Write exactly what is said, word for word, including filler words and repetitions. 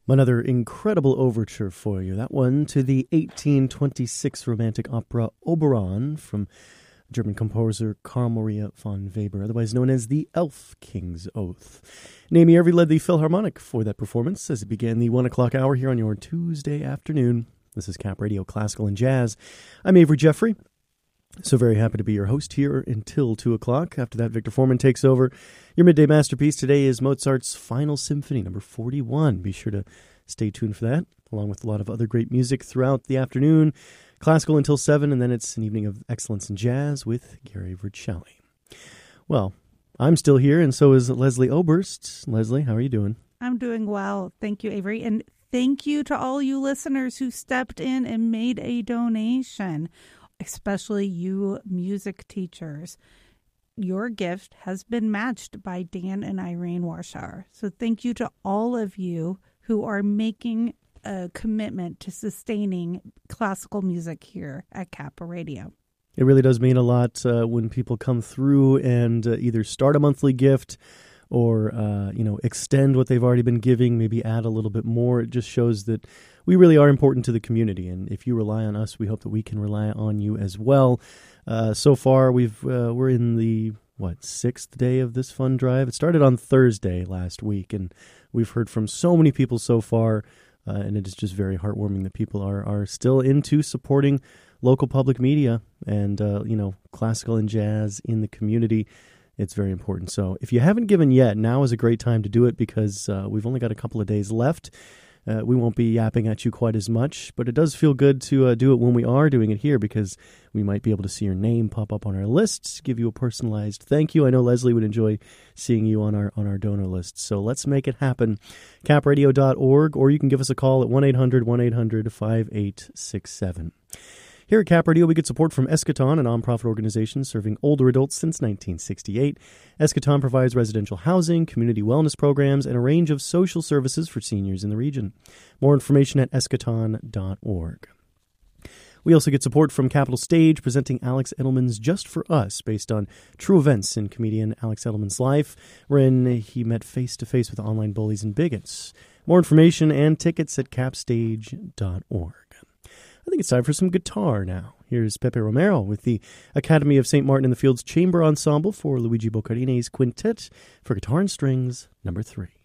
Another incredible overture for you. That one to the eighteen twenty-six romantic opera Oberon from German composer Carl Maria von Weber, otherwise known as the Elf King's Oath. Naomi Irving led the Philharmonic for that performance as it began the one o'clock hour here on your Tuesday afternoon. This is Cap Radio Classical and Jazz. I'm Avery Jeffrey. So very happy to be your host here until two o'clock. After that, Victor Foreman takes over. Your midday masterpiece today is Mozart's Final Symphony, number forty-one. Be sure to stay tuned for that, along with a lot of other great music throughout the afternoon. Classical until seven, and then it's an evening of excellence in jazz with Gary Vercelli. Well, I'm still here, and so is Leslie Oberst. Leslie, how are you doing? I'm doing well. Thank you, Avery. And thank you to all you listeners who stepped in and made a donation, especially you music teachers. Your gift has been matched by Dan and Irene Warshauer. So thank you to all of you who are making a commitment to sustaining classical music here at Kappa Radio. It really does mean a lot uh, when people come through and uh, either start a monthly gift or, uh, you know, extend what they've already been giving, maybe add a little bit more. It just shows that we really are important to the community. And if you rely on us, we hope that we can rely on you as well. Uh, so far, we've uh, we're in the, what, sixth day of this fund drive. It started on Thursday last week, and we've heard from so many people so far, uh, and it is just very heartwarming that people are, are still into supporting local public media and, uh, you know, classical and jazz in the community. It's very important. So if you haven't given yet, now is a great time to do it because uh, we've only got a couple of days left. Uh, we won't be yapping at you quite as much, but it does feel good to uh, do it when we are doing it here because we might be able to see your name pop up on our lists, give you a personalized thank you. I know Leslie would enjoy seeing you on our on our donor list. So let's make it happen. cap radio dot org, or you can give us a call at one eight hundred one eight hundred five eight six seven. Here at Cap Radio, we get support from Eschaton, a nonprofit organization serving older adults since nineteen sixty-eight. Eschaton provides residential housing, community wellness programs, and a range of social services for seniors in the region. More information at eschaton dot org. We also get support from Capital Stage, presenting Alex Edelman's Just for Us, based on true events in comedian Alex Edelman's life, wherein he met face-to-face with online bullies and bigots. More information and tickets at cap stage dot org. I think it's time for some guitar now. Here's Pepe Romero with the Academy of Saint Martin in the Fields Chamber Ensemble for Luigi Boccarini's Quintet for Guitar and Strings, number three.